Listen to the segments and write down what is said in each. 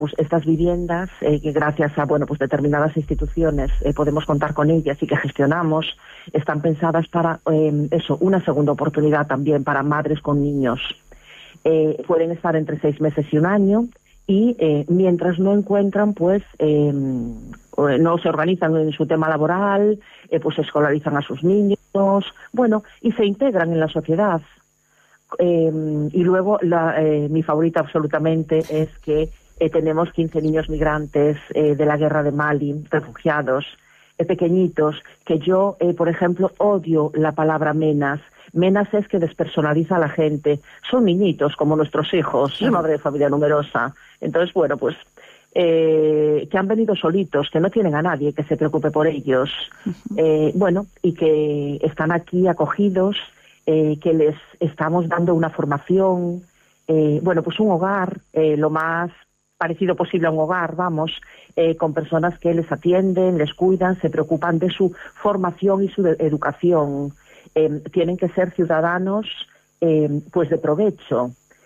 pues estas viviendas, que gracias a pues determinadas instituciones podemos contar con ellas y que gestionamos, están pensadas para una segunda oportunidad también para madres con niños. Pueden estar entre 6 meses y 1 año y mientras no encuentran, pues no se organizan en su tema laboral, pues escolarizan a sus niños, y se integran en la sociedad. Y luego mi favorita absolutamente es que tenemos 15 niños migrantes de la guerra de Mali, refugiados, pequeñitos, que yo, por ejemplo, odio la palabra menas. Menas es que despersonaliza a la gente. Son niñitos como nuestros hijos, soy madre de familia numerosa. Entonces, que han venido solitos, que no tienen a nadie que se preocupe por ellos. Y que están aquí acogidos, que les estamos dando una formación, un hogar, lo más parecido posible a un hogar, con personas que les atienden, les cuidan, se preocupan de su formación y su educación. Tienen que ser ciudadanos de provecho.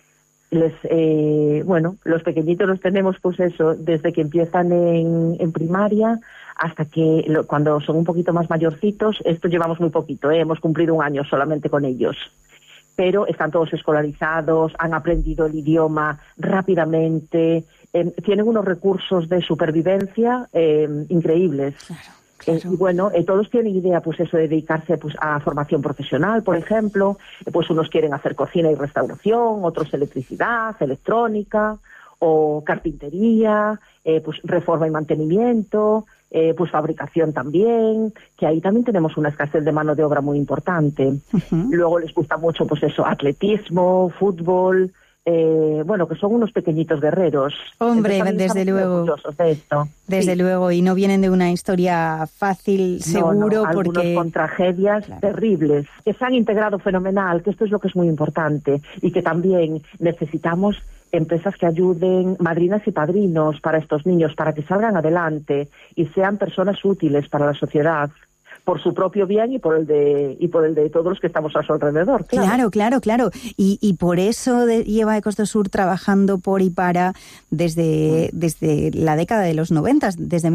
Los pequeñitos los tenemos desde que empiezan en primaria hasta que cuando son un poquito más mayorcitos. Esto llevamos muy poquito, hemos cumplido 1 año solamente con ellos, pero están todos escolarizados, han aprendido el idioma rápidamente, tienen unos recursos de supervivencia increíbles. Claro. Todos tienen idea de dedicarse a formación profesional, por ejemplo. Unos quieren hacer cocina y restauración, otros electricidad, electrónica o carpintería, reforma y mantenimiento, fabricación también, que ahí también tenemos una escasez de mano de obra muy importante. Uh-huh. Luego les gusta mucho atletismo, fútbol, que son unos pequeñitos guerreros. Hombre, desde luego. De esto. Desde luego, y no vienen de una historia fácil, seguro, algunos porque... con tragedias terribles, que se han integrado fenomenal, que esto es lo que es muy importante, y que también necesitamos empresas que ayuden, madrinas y padrinos para estos niños, para que salgan adelante y sean personas útiles para la sociedad, por su propio bien y por el de todos los que estamos a su alrededor. Claro. Y por eso lleva Ecos2Sur trabajando por y para desde la década de los 90, desde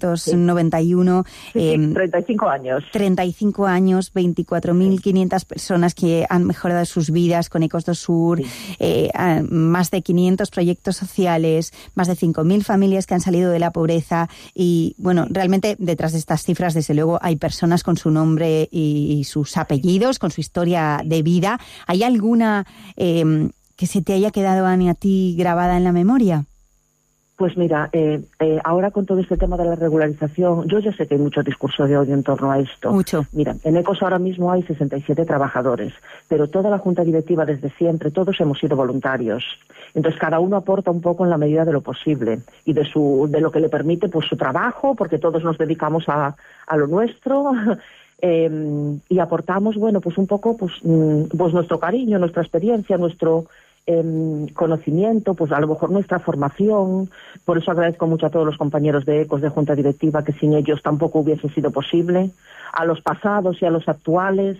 1991. Sí, 35 años. 35 años, 24.500 personas que han mejorado sus vidas con Ecos2Sur, más de 500 proyectos sociales, más de 5.000 familias que han salido de la pobreza y, realmente detrás de estas cifras, desde luego, hay personas con su nombre y sus apellidos, con su historia de vida. ¿Hay alguna que se te haya quedado, Ani, a ti grabada en la memoria? Pues mira, ahora con todo este tema de la regularización, yo ya sé que hay mucho discurso de odio en torno a esto. Mucho. Mira, en Ecos ahora mismo hay 67 trabajadores, pero toda la junta directiva desde siempre, todos hemos sido voluntarios. Entonces cada uno aporta un poco en la medida de lo posible y de lo que le permite su trabajo, porque todos nos dedicamos a lo nuestro. Y aportamos, un poco, nuestro cariño, nuestra experiencia, nuestro conocimiento, a lo mejor nuestra formación. Por eso agradezco mucho a todos los compañeros de Ecos, de Junta Directiva, que sin ellos tampoco hubiese sido posible, a los pasados y a los actuales.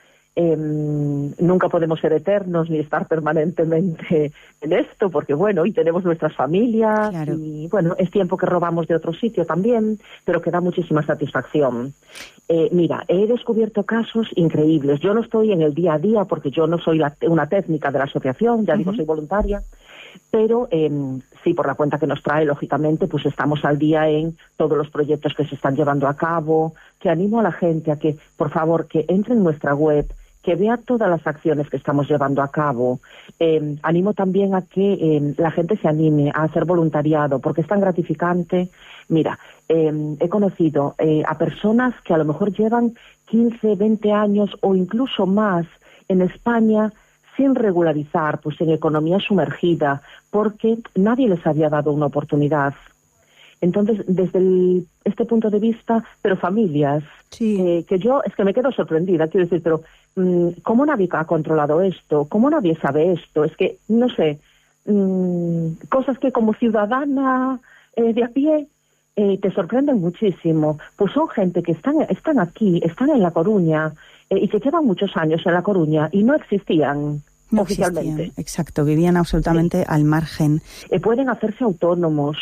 Nunca podemos ser eternos ni estar permanentemente en esto, porque y tenemos nuestras familias. Claro. Y es tiempo que robamos de otro sitio también, pero que da muchísima satisfacción. Mira, he descubierto casos increíbles. Yo no estoy en el día a día porque yo no soy una técnica de la asociación, ya digo, soy voluntaria, pero sí, por la cuenta que nos trae, lógicamente, estamos al día en todos los proyectos que se están llevando a cabo, que animo a la gente a que, por favor, que entre en nuestra web, que vea todas las acciones que estamos llevando a cabo. Animo también a que la gente se anime a hacer voluntariado, porque es tan gratificante. Mira, he conocido a personas que a lo mejor llevan 15, 20 años o incluso más en España sin regularizar, en economía sumergida, porque nadie les había dado una oportunidad. Entonces, desde este punto de vista, pero familias, sí. Que yo es que me quedo sorprendida, quiero decir, pero ¿cómo nadie ha controlado esto? ¿Cómo nadie sabe esto? Es que, no sé, cosas que como ciudadana de a pie te sorprenden muchísimo. Pues son gente que están aquí, están en La Coruña y que llevan muchos años en La Coruña y no existían. oficialmente. Exacto, vivían absolutamente al margen. Pueden hacerse autónomos,